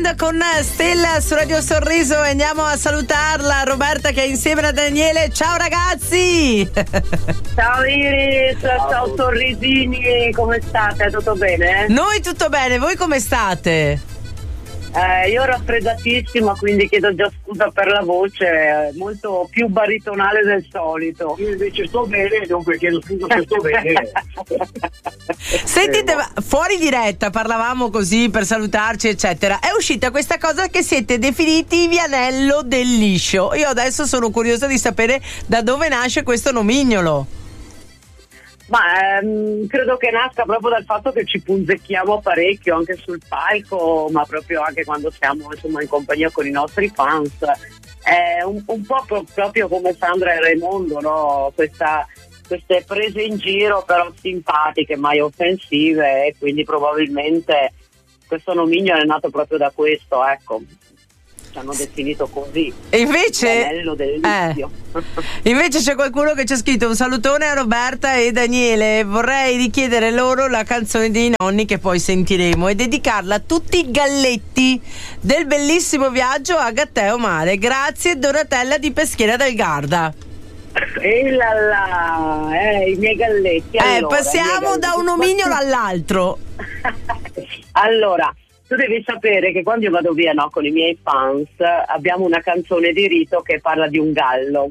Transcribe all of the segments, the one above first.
Band con Stella su Radio Sorriso e andiamo a salutarla, Roberta, che è insieme a Daniele. Ciao ragazzi! Ciao Iris, ciao sorrisini, come state? Tutto bene? Noi tutto bene, voi come state? Io raffreddatissima, quindi chiedo già scusa per la voce, molto più baritonale del solito. Io invece sto bene, dunque chiedo scusa se sto bene. Sentite, fuori diretta parlavamo così per salutarci eccetera, è uscita questa cosa che siete definiti i Vianello del Liscio. Io adesso sono curiosa di sapere da dove nasce questo nomignolo. Ma credo che nasca proprio dal fatto che ci punzecchiamo parecchio anche sul palco, ma proprio anche quando siamo insomma in compagnia con i nostri fans. È un po' proprio come Sandra e Raimondo, no? Queste prese in giro però simpatiche, mai offensive, e quindi probabilmente questo nomignolo è nato proprio da questo, ecco. Ci hanno definito così. E invece invece c'è qualcuno che ci ha scritto un salutone a Roberta e Daniele, vorrei richiedere loro la canzone dei nonni che poi sentiremo e dedicarla a tutti i galletti del bellissimo viaggio a Gatteo Mare. Grazie Donatella di Peschiera del Garda. E i miei galletti. Allora, passiamo da un nomignolo all'altro. Allora, tu devi sapere che quando io vado via, no, con i miei fans, abbiamo una canzone di rito che parla di un gallo.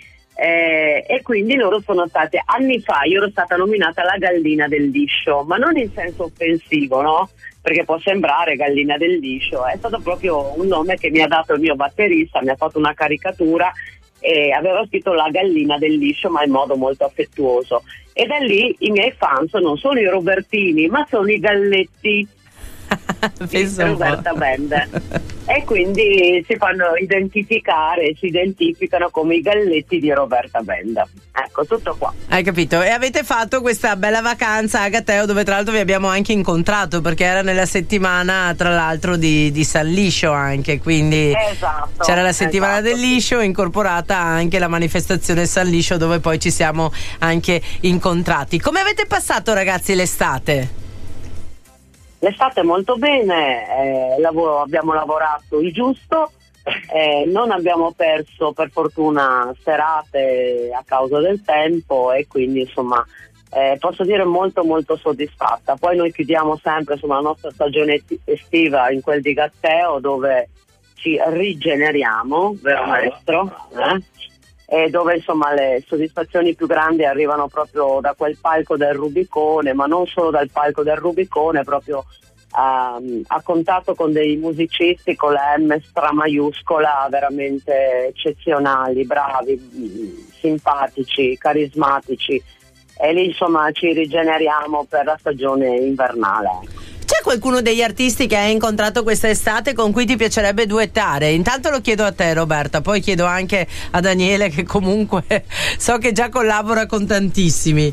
E quindi loro sono state, anni fa io ero stata nominata la gallina del liscio, ma non in senso offensivo, no? Perché può sembrare gallina del liscio, è stato proprio un nome che mi ha dato il mio batterista, mi ha fatto una caricatura e aveva scritto la gallina del liscio, ma in modo molto affettuoso. E da lì i miei fans non sono i Robertini, ma sono i galletti di Roberta Band, e quindi si fanno identificare, si identificano come i galletti di Roberta Band. Ecco, tutto qua. Hai capito? E avete fatto questa bella vacanza a Gatteo, dove tra l'altro vi abbiamo anche incontrato, perché era nella settimana tra l'altro di San Liscio anche, quindi esatto, c'era la settimana del liscio, incorporata anche la manifestazione San Liscio, dove poi ci siamo anche incontrati. Come avete passato ragazzi l'estate? L'estate molto bene, abbiamo lavorato il giusto, non abbiamo perso per fortuna serate a causa del tempo, e quindi insomma posso dire molto molto soddisfatta. Poi noi chiudiamo sempre insomma la nostra stagione estiva in quel di Gatteo, dove ci rigeneriamo, vero maestro? E dove insomma le soddisfazioni più grandi arrivano proprio da quel palco del Rubicone, ma non solo dal palco del Rubicone, proprio a contatto con dei musicisti con la M stramaiuscola, veramente eccezionali, bravi, simpatici, carismatici, e lì insomma ci rigeneriamo per la stagione invernale. C'è qualcuno degli artisti che hai incontrato quest'estate con cui ti piacerebbe duettare? Intanto lo chiedo a te Roberta, poi chiedo anche a Daniele, che comunque so che già collabora con tantissimi.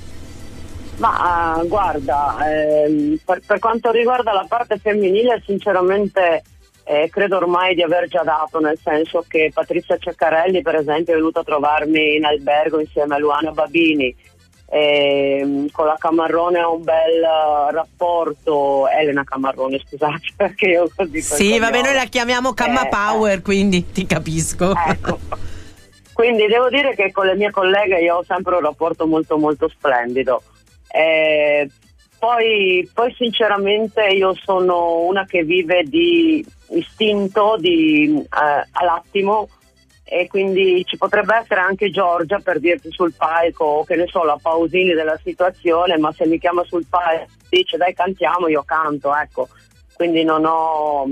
Ma guarda, per quanto riguarda la parte femminile sinceramente credo ormai di aver già dato, nel senso che Patrizia Ceccarelli per esempio è venuta a trovarmi in albergo insieme a Luana Babini. Con la Camarrone ho un bel rapporto. Elena Camarrone, scusate, perché io così. Sì, vabbè, noi la chiamiamo Camma Power, quindi ti capisco. Ecco. Quindi devo dire che con le mie colleghe io ho sempre un rapporto molto molto splendido. Poi sinceramente io sono una che vive di istinto, all'attimo. E quindi ci potrebbe essere anche Giorgia, per dirti, sul palco, che ne so, la Pausini della situazione, ma se mi chiama sul palco dice dai cantiamo, io canto, ecco. Quindi non ho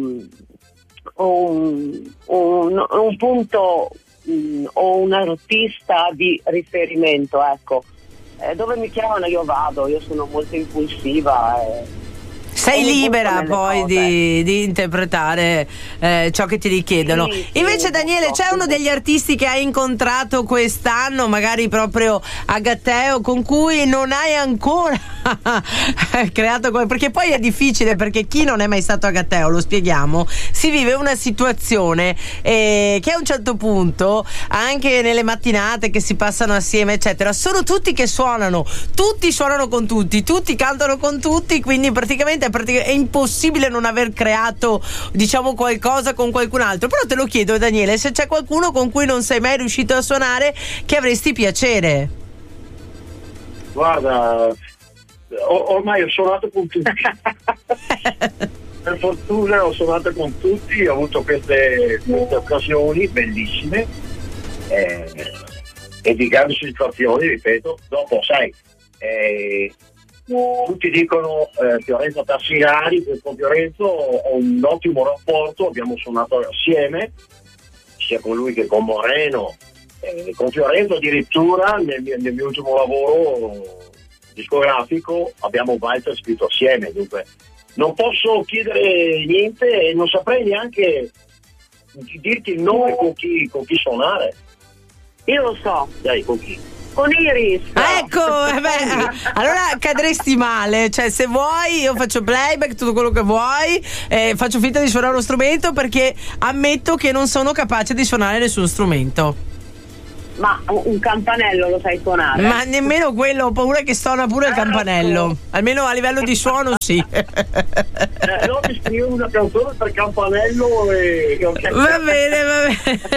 un punto o un artista di riferimento, ecco. Dove mi chiamano io vado, io sono molto impulsiva. Sei libera poi di interpretare ciò che ti richiedono. Sì, invece Daniele, c'è uno degli artisti che hai incontrato quest'anno, magari proprio a Gatteo, con cui non hai ancora creato perché poi è difficile, perché chi non è mai stato a Gatteo, lo spieghiamo, si vive una situazione che a un certo punto, anche nelle mattinate che si passano assieme eccetera, sono tutti che suonano, tutti suonano con tutti cantano con tutti, quindi praticamente è impossibile non aver creato, diciamo, qualcosa con qualcun altro. Però te lo chiedo, Daniele, se c'è qualcuno con cui non sei mai riuscito a suonare che avresti piacere. Guarda, ormai ho suonato con tutti. Per fortuna ho suonato con tutti, ho avuto queste occasioni bellissime e di grandi soddisfazioni, ripeto. Dopo, sai, tutti dicono Fiorenzo Tassinari, con Fiorenzo ho un ottimo rapporto, abbiamo suonato assieme, sia con lui che con Moreno. Con Fiorenzo addirittura nel mio ultimo lavoro discografico abbiamo Walter scritto assieme, dunque non posso chiedere niente e non saprei neanche dirti il nome con chi suonare. Io lo so. Dai, con chi? Con Iris. Ecco, allora cadresti male, cioè se vuoi io faccio playback, tutto quello che vuoi, faccio finta di suonare uno strumento, perché ammetto che non sono capace di suonare nessun strumento. Ma un campanello lo sai suonare? Ma nemmeno quello, ho paura che suona pure il campanello. Almeno a livello di suono sì. No, mi scrivo una canzone per campanello e Va bene.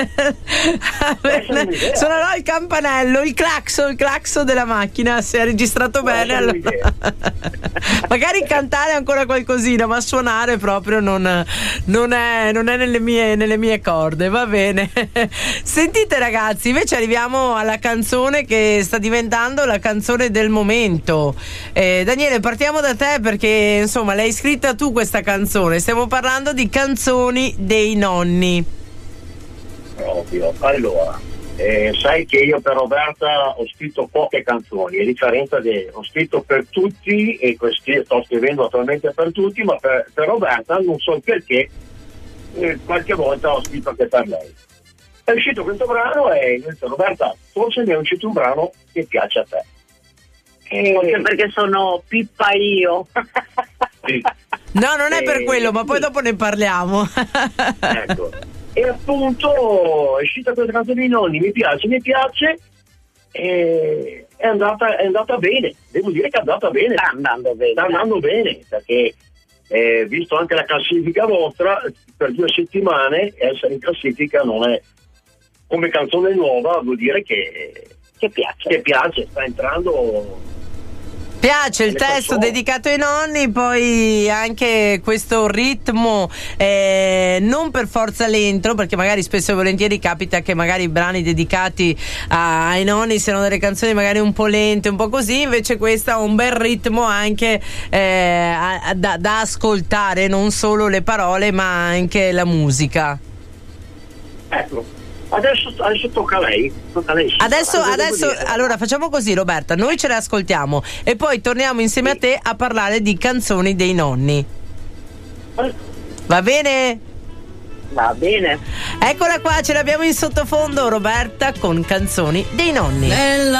Suonerò il campanello, il clacson della macchina, se è registrato bene allora. Magari cantare ancora qualcosina, ma suonare proprio non è nelle mie corde, va bene. Sentite ragazzi, invece arriviamo alla canzone che sta diventando la canzone del momento. Daniele, partiamo da te, perché insomma l'hai scritta tu questa canzone. Stiamo parlando di Canzoni dei nonni. Proprio, allora sai che io per Roberta ho scritto poche canzoni, a differenza ho scritto per tutti e sto scrivendo attualmente per tutti, ma per Roberta non so il perché qualche volta ho scritto anche per lei. È uscito questo brano e ho detto: Roberta, forse mi è uscito un brano che piace a te. Forse perché sono Pippa io. Sì. No, non è per quello, ma poi dopo ne parliamo. Ecco. E appunto è uscita questa canzone dei nonni, mi piace, e è andata bene, devo dire che è andata bene. Sta andando bene, perché visto anche la classifica vostra, per 2 settimane essere in classifica non è, come canzone nuova, vuol dire che piace, sta entrando. Piace il testo dedicato ai nonni, poi anche questo ritmo non per forza lento, perché magari spesso e volentieri capita che magari i brani dedicati ai nonni siano delle canzoni magari un po' lente, un po' così, invece questa ha un bel ritmo anche da ascoltare, non solo le parole ma anche la musica. Ecco. Adesso tocca a lei. Adesso allora facciamo così, Roberta, noi ce le ascoltiamo e poi torniamo insieme a te a parlare di Canzoni dei nonni. Va bene? Va bene. Eccola qua, ce l'abbiamo in sottofondo, Roberta con Canzoni dei nonni.